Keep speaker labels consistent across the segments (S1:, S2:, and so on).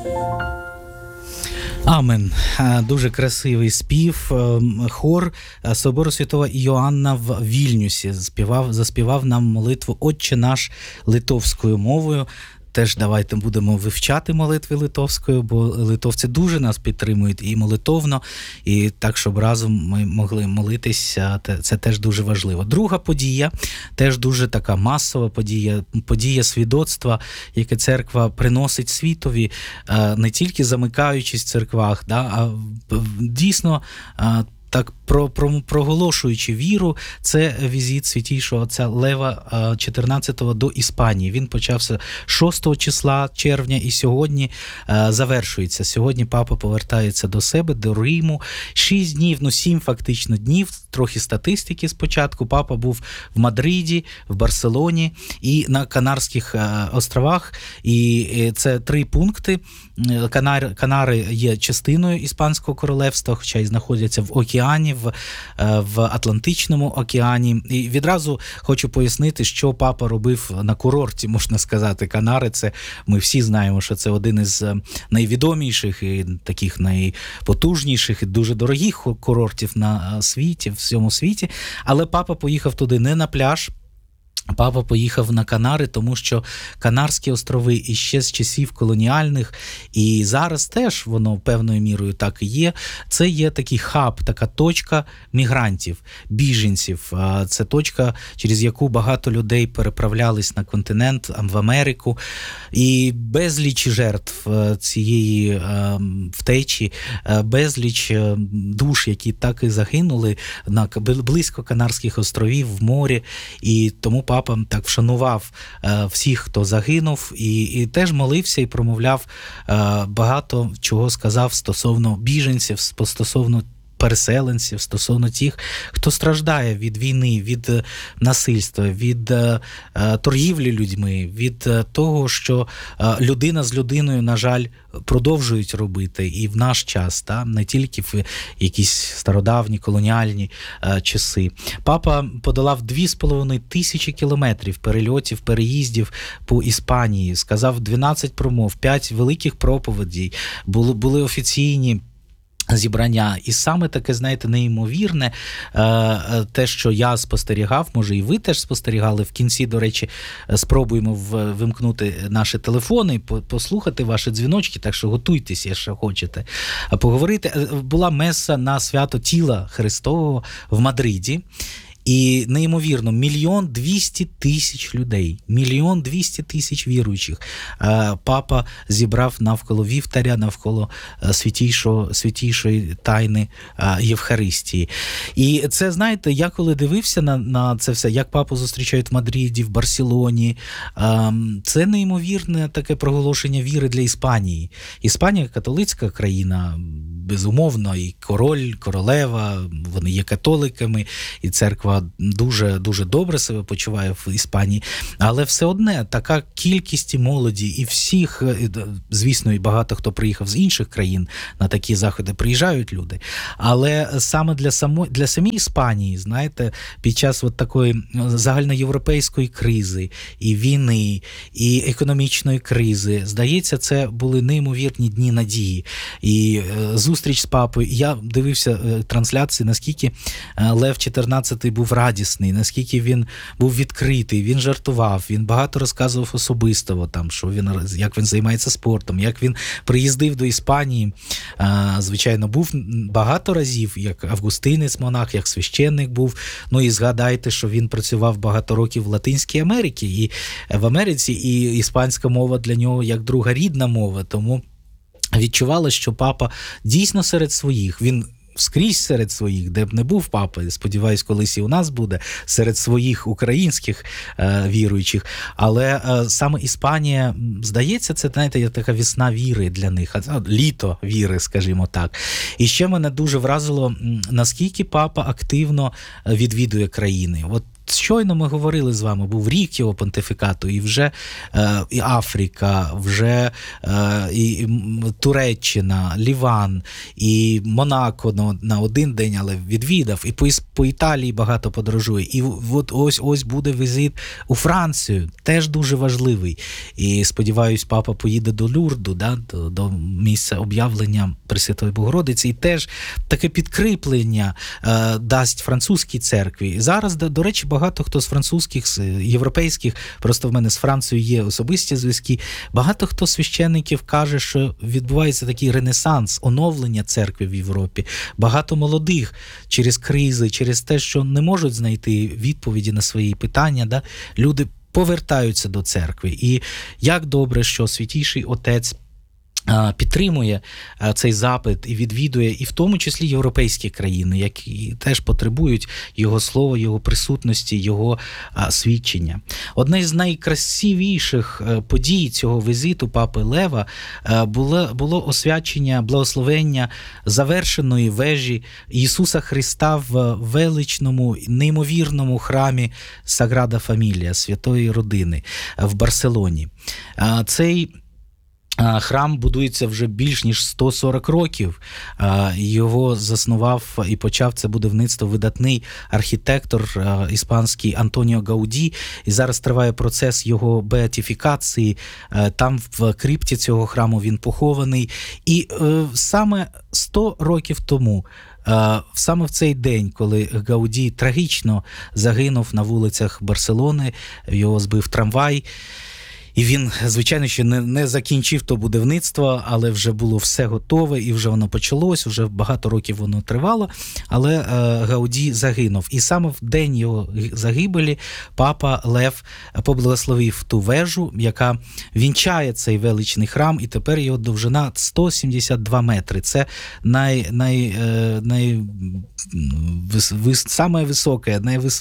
S1: Амен. Дуже красивий спів. Хор Собору Святого Іоанна в Вільнюсі заспівав нам молитву «Отче наш» литовською мовою. Теж давайте будемо вивчати молитви литовською, бо литовці дуже нас підтримують і молитовно, і так, щоб разом ми могли молитися, це теж дуже важливо. Друга подія, теж дуже така масова подія свідоцтва, яке церква приносить світові, не тільки замикаючись в церквах, а дійсно так проголошуючи віру, це візит святійшого отця Лева XIV до Іспанії. Він почався 6 числа червня і сьогодні завершується. Сьогодні папа повертається до себе, до Риму. 6 днів, 7 фактично днів, трохи статистики спочатку. Папа був в Мадриді, в Барселоні і на Канарських островах. І це 3 пункти. Канари є частиною Іспанського королевства, хоча й знаходяться в океані, в Атлантичному океані. І відразу хочу пояснити, що папа робив на курорті, можна сказати. Канари, це ми всі знаємо, що це один із найвідоміших і таких найпотужніших і дуже дорогих курортів на світі, в всьому світі. Але папа поїхав туди не на пляж, папа поїхав на Канари, тому що Канарські острови іще з часів колоніальних, і зараз теж воно певною мірою так і є. Це є такий хаб, така точка мігрантів, біженців. Це точка, через яку багато людей переправлялись на континент, в Америку. І безліч жертв цієї втечі, безліч душ, які так і загинули близько Канарських островів, в морі. І тому папа так вшанував всіх, хто загинув, і теж молився і промовляв багато чого сказав стосовно біженців, стосовно переселенців, стосовно тих, хто страждає від війни, від насильства, від торгівлі людьми, від того, що людина з людиною, на жаль, продовжують робити і в наш час, не тільки в якісь стародавні колоніальні часи. Папа подолав 2500 кілометрів перельотів, переїздів по Іспанії, сказав 12 промов, 5 великих проповідей, були офіційні зібрання. І саме таке, знаєте, неймовірне, те, що я спостерігав, може і ви теж спостерігали, в кінці, до речі, спробуємо вимкнути наші телефони, послухати ваші дзвіночки, так що готуйтесь, якщо хочете поговорити. Була меса на свято тіла Христового в Мадриді. І неймовірно, 1 200 000 людей, 1 200 000 віруючих папа зібрав навколо вівтаря, навколо святійшої тайни Євхаристії. І це, знаєте, я коли дивився на це все, як папу зустрічають в Мадриді, в Барселоні, це неймовірне таке проголошення віри для Іспанії. Іспанія – католицька країна, безумовно, і королева, вони є католиками, і церква дуже добре себе почуває в Іспанії, але все одне така кількість молоді і всіх, звісно, і багато хто приїхав з інших країн на такі заходи, приїжджають люди, але саме для самої Іспанії, знаєте, під час от такої загальноєвропейської кризи, і війни, і економічної кризи, здається, це були неймовірні дні надії. І зустріч з папою, я дивився трансляції, наскільки Лев XIV був радісний, наскільки він був відкритий, він жартував, він багато розказував особисто, що як він займається спортом, як він приїздив до Іспанії. Звичайно, був багато разів, як августинець монах, як священник був. Ну і згадайте, що він працював багато років в Латинській Америці, і в Америці, і іспанська мова для нього як друга рідна мова, тому відчували, що папа дійсно серед своїх, він скрізь серед своїх, де б не був папа, сподіваюсь, колись і у нас буде, серед своїх українських віруючих, але саме Іспанія, здається, це, знаєте, є така весна віри для них, літо віри, скажімо так. І ще мене дуже вразило, наскільки папа активно відвідує країни. От щойно ми говорили з вами, був рік його понтифікату, і вже і Африка, вже і Туреччина, Ліван, і Монако на один день, але відвідав, і по Італії багато подорожує. І от ось буде візит у Францію, теж дуже важливий. І сподіваюсь, папа поїде до Люрду, да, до місця об'явлення Пресвятої Богородиці, і теж таке підкріплення дасть французькій церкві. І зараз, до речі, багато хто з французьких, з європейських, просто в мене з Францією є особисті зв'язки, багато хто священників каже, що відбувається такий ренесанс, оновлення церкви в Європі. Багато молодих через кризи, через те, що не можуть знайти відповіді на свої питання, да, люди повертаються до церкви. І як добре, що Святійший Отець підтримує цей запит і відвідує, і в тому числі європейські країни, які теж потребують його слова, його присутності, його свідчення. Одне з найкрасивіших подій цього візиту Папи Лева було освячення, благословення завершеної вежі Ісуса Христа в величному, неймовірному храмі Саграда Фамілія, Святої Родини в Барселоні. Цей храм будується вже більш ніж 140 років. Його заснував і почав це будівництво видатний архітектор іспанський Антоніо Гауді. І зараз триває процес його беатифікації. Там в крипті цього храму він похований. І саме 100 років тому, саме в цей день, коли Гауді трагічно загинув на вулицях Барселони, його збив трамвай, і він, звичайно, ще не закінчив то будівництво, але вже було все готове, і вже воно почалось, вже багато років воно тривало, але Гауді загинув. І саме в день його загибелі Папа Лев поблагословив ту вежу, яка вінчає цей величний храм, і тепер його довжина 172 метри. Це саме високе,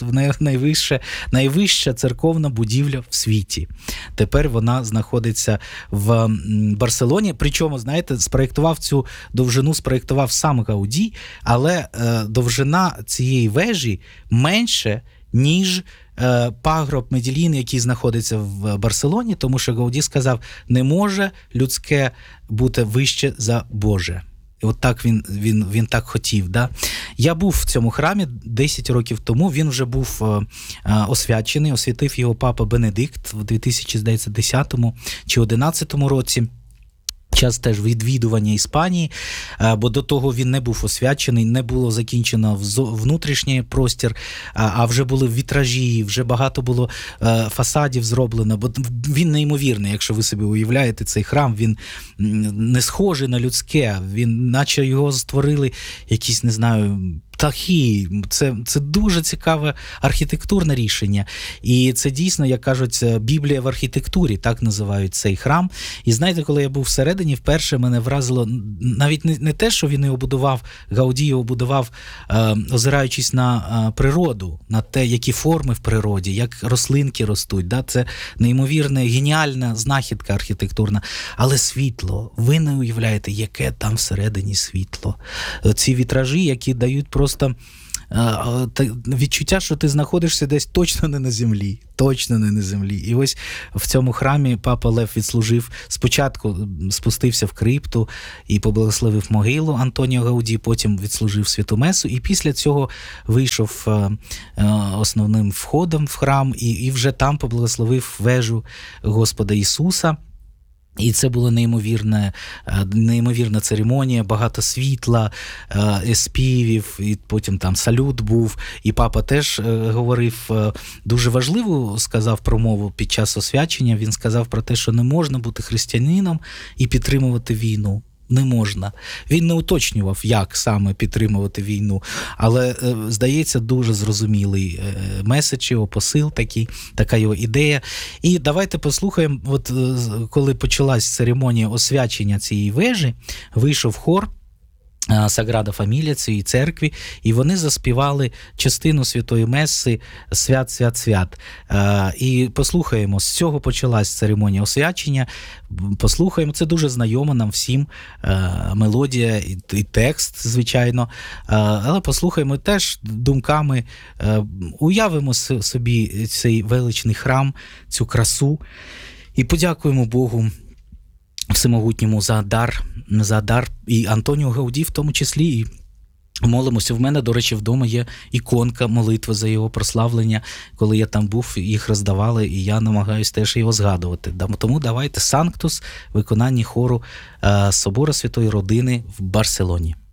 S1: найвища церковна будівля в світі. Тепер вона знаходиться в Барселоні. Причому, знаєте, цю довжину спроєктував сам Гауді, але довжина цієї вежі менше, ніж пагорб Медельїн, який знаходиться в Барселоні, тому що Гауді сказав, не може людське бути вище за Боже. І от так він так хотів. Да? Я був в цьому храмі 10 років тому, він вже був освячений, освятив його папа Бенедикт в 2010 чи 2011 році. Час теж відвідування Іспанії, бо до того він не був освячений, не було закінчено внутрішній простір, а вже були вітражі, вже багато було фасадів зроблено, бо він неймовірний, якщо ви собі уявляєте цей храм, він не схожий на людське, він, наче його створили якісь, не знаю, птахи. Це дуже цікаве архітектурне рішення. І це дійсно, як кажуть, Біблія в архітектурі, так називають цей храм. І знаєте, коли я був всередині, вперше мене вразило навіть не те, що він його будував, Гауді його будував, озираючись на природу, на те, які форми в природі, як рослинки ростуть. Да? Це неймовірна, геніальна знахідка архітектурна. Але світло, ви не уявляєте, яке там всередині світло. Ці вітражі, які дають просто відчуття, що ти знаходишся десь точно не на землі. Точно не на землі. І ось в цьому храмі Папа Лев відслужив, спочатку спустився в крипту і поблагословив могилу Антоніо Гауді, потім відслужив святу месу, і після цього вийшов основним входом в храм і вже там поблагословив вежу Господа Ісуса. І це була неймовірна церемонія, багато світла, співів, і потім там салют був. І папа теж говорив, дуже важливу сказав промову під час освячення. Він сказав про те, що не можна бути християнином і підтримувати війну. Не можна. Він не уточнював, як саме підтримувати війну, але, здається, дуже зрозумілий меседж, його посил, така його ідея. І давайте послухаємо, от коли почалась церемонія освячення цієї вежі, вийшов хор Саграда Фамілія цієї церкві, і вони заспівали частину Святої Меси «Свят, свят, свят». І послухаємо, з цього почалась церемонія освячення. Послухаємо, це дуже знайома нам всім мелодія і текст, звичайно, але послухаємо теж думками, уявимо собі цей величний храм, цю красу, і подякуємо Богу Всемогутньому за дар і Антоніо Гауді в тому числі, і молимося. В мене, до речі, вдома є іконка молитви за його прославлення. Коли я там був, їх роздавали, і я намагаюсь теж його згадувати. Тому давайте «Санктус» в виконанні хору Собора Святої Родини в Барселоні.